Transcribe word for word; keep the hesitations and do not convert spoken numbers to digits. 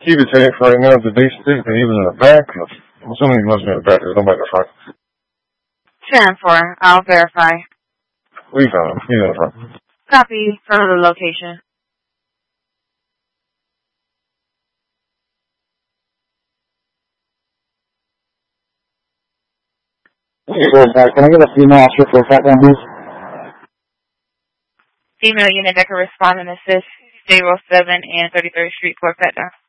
Keep it safe right now. The base state that he was in the back. I'm assuming he must be in the back. There's nobody in the front. ten four, I'll verify. We found him. He's in the front. Copy from the location. Can I get a female officer for a pat down, please? Female unit that can respond and assist zero seven and thirty-third Street for pat down.